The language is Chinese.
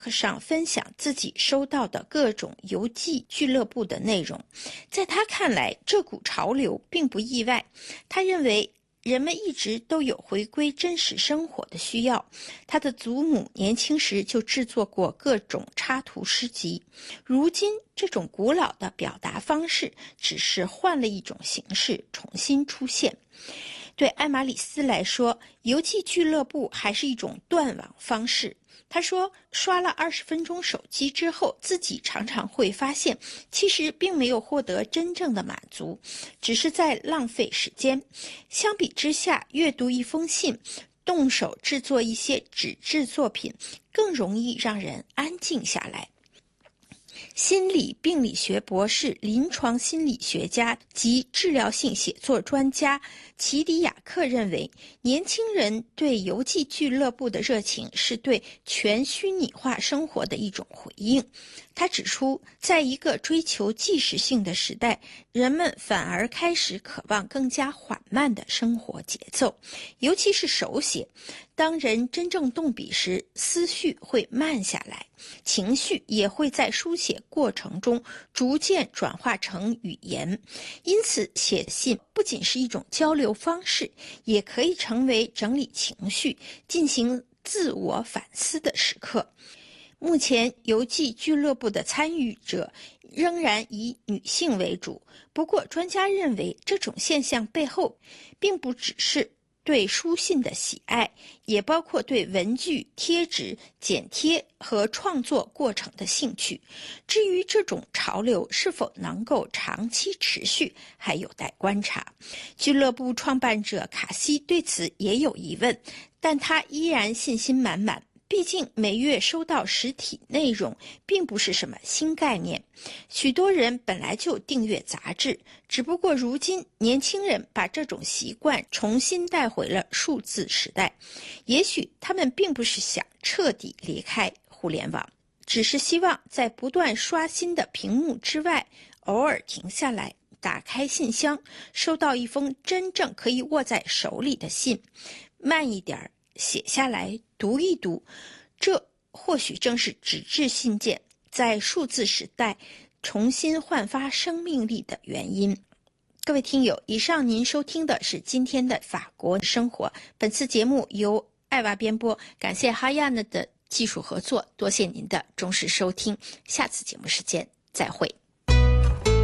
上分享自己收到的各种邮寄俱乐部的内容。在他看来，这股潮流并不意外。他认为人们一直都有回归真实生活的需要。他的祖母年轻时就制作过各种插图诗集，如今这种古老的表达方式只是换了一种形式重新出现。对艾玛里斯来说，邮寄俱乐部还是一种断网方式。他说，刷了20分钟手机之后，自己常常会发现，其实并没有获得真正的满足，只是在浪费时间。相比之下，阅读一封信，动手制作一些纸质作品，更容易让人安静下来。心理病理学博士、临床心理学家及治疗性写作专家齐迪亚克认为，年轻人对邮寄俱乐部的热情是对全虚拟化生活的一种回应。他指出，在一个追求即时性的时代，人们反而开始渴望更加缓慢的生活节奏，尤其是手写。当人真正动笔时，思绪会慢下来，情绪也会在书写过程中逐渐转化成语言。因此，写信不仅是一种交流方式，也可以成为整理情绪、进行自我反思的时刻。目前，邮寄俱乐部的参与者仍然以女性为主，不过专家认为，这种现象背后并不只是对书信的喜爱，也包括对文具、贴纸、剪贴和创作过程的兴趣。至于这种潮流是否能够长期持续，还有待观察。俱乐部创办者卡西对此也有疑问，但他依然信心满满。毕竟每月收到实体内容并不是什么新概念，许多人本来就订阅杂志，只不过如今年轻人把这种习惯重新带回了数字时代。也许他们并不是想彻底离开互联网，只是希望在不断刷新的屏幕之外，偶尔停下来，打开信箱，收到一封真正可以握在手里的信，慢一点写下来读一读，这或许正是纸质信件在数字时代重新焕发生命力的原因。各位听友，以上您收听的是今天的法国生活，本次节目由艾娃编播，感谢哈亚娜的技术合作，多谢您的忠实收听，下次节目时间再会。